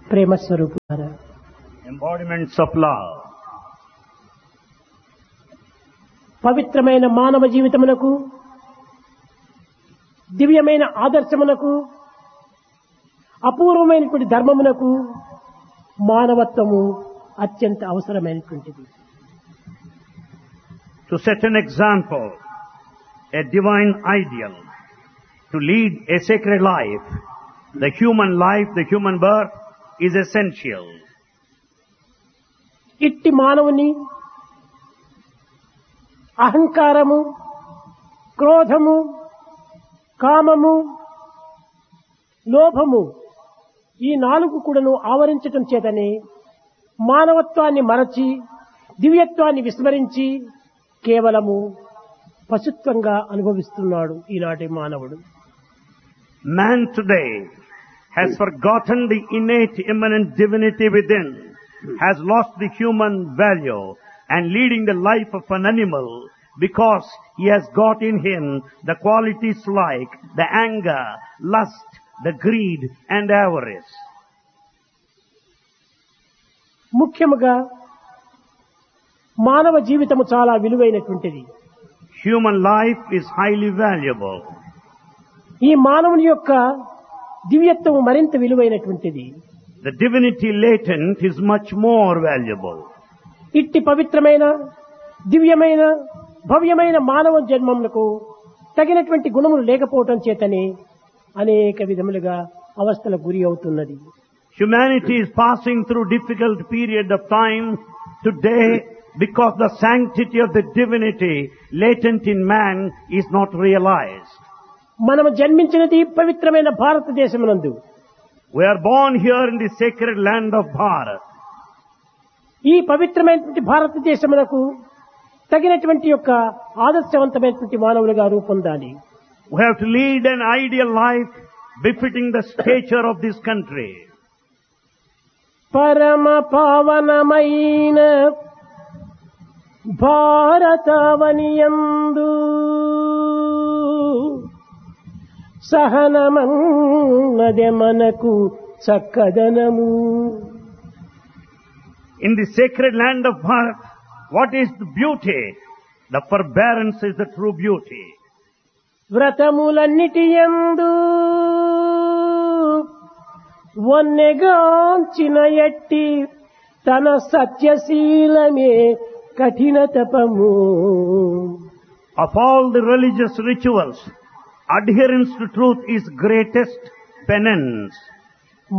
ప్రేమ స్వరూపులారా, embodiments of love. పవిత్రమైన మానవ జీవితమునకు, దివ్యమైన ఆదర్శమునకు, అపూర్వమైనటువంటి ధర్మమునకు మానవత్వము అత్యంత అవసరమైనటువంటిది. To set an example, a divine ideal, to lead a sacred life, the human birth is essential. ఇట్టి మానవుని అహంకారము, క్రోధము, కామము, లోభము ఈ నాలుగు కూడాను ఆవరించటం చేతనే మానవత్వాన్ని మరచి, దివ్యత్వాన్ని విస్మరించి కేవలము పశుత్వంగా అనుభవిస్తున్నాడు ఈనాటి మానవుడు. Man today has forgotten the innate immanent divinity within, has lost the human value and leading the life of an animal because he has got in him the qualities like the anger, lust, the greed and avarice. ముఖ్యముగా మానవ జీవితము చాలా విలువైనటువంటిది. Human life is highly valuable. ఈ మానవుని యొక్క దివ్యత్వము మరింత విలువైనటువంటిది. The divinity latent is much more valuable. ఇట్టి పవిత్రమైన, దివ్యమైన, భవ్యమైన మానవ జన్మములకు తగినటువంటి గుణములు లేకపోవటం చేతనే అనేక విధములుగా అవస్థలకు గురి అవుతున్నది. Humanity is passing through difficult period of time today because the sanctity of the divinity latent in man is not realized. మనము జన్మించినది పవిత్రమైన భారతదేశమునందు. We are born here in the sacred land of Bharat. ఈ పవిత్రమైనటువంటి భారతదేశమునకు తగినటువంటి యొక్క ఆదర్శవంతమైనటువంటి మానవులుగా రూపొందాలి. We have to lead an ideal life befitting the stature of this country. పరమ పావనమైన భారతావనియందు సహనమన్నదే మనకు చక్కదనము. In the sacred land of Bharat, what is the beauty? The forbearance is the true beauty. వ్రతములన్నిటియందు వన్నెగాంచిన ఎట్టి తన సత్యశీలమే కఠిన తపము. Of all the religious rituals, adherence to truth is greatest penance.